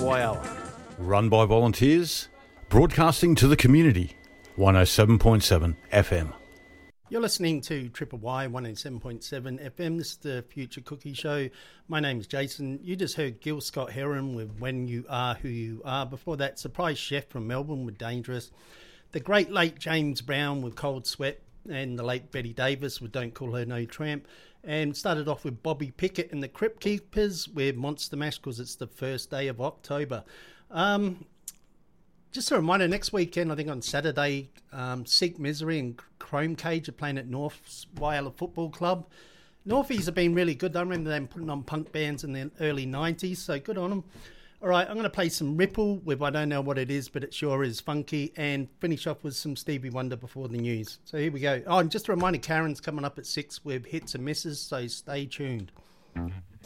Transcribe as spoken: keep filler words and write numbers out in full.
Whyalla. Run by volunteers, broadcasting to the community. one oh seven point seven F M. You're listening to Triple Y one oh seven point seven F M. This is the Future Cookie Show. My name's Jason. You just heard Gil Scott Heron with When You Are Who You Are. Before that, Surprise Chef from Melbourne with Dangerous. The great late James Brown with Cold Sweat. And the late Betty Davis with Don't Call Her No Tramp. And started off with Bobby Pickett and the Crypt Keepers with Monster Mash because it's the first day of October. Um, just a reminder, next weekend, I think on Saturday, um, Seek Misery and Chrome Cage are playing at North Whyalla Football Club. Northies have been really good. I remember them putting on punk bands in the early nineties, so good on them. All right, I'm going to play some Ripple with, I don't know what it is, but it sure is funky, and finish off with some Stevie Wonder before the news. So here we go. Oh, and just a reminder, Karen's coming up at six with Hits and Misses, so stay tuned.